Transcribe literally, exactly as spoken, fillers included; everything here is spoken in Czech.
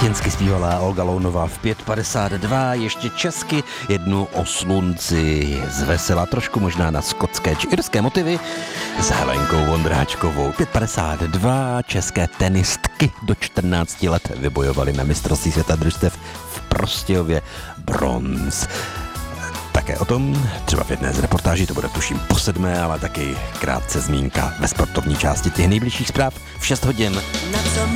latinsky zpívala Olga Lounová v pět padesát dva, ještě česky jednu o slunci, zvesela trošku možná na skotské či irské motivy s Helenkou Vondráčkovou. pět padesát dva, české tenistky do čtrnácti let vybojovaly na mistrovství světa družstev v Prostějově bronz. Také o tom třeba v jedné z reportáží, to bude tuším po sedmé, ale taky krátce zmínka ve sportovní části těch nejbližších zpráv v šest hodin.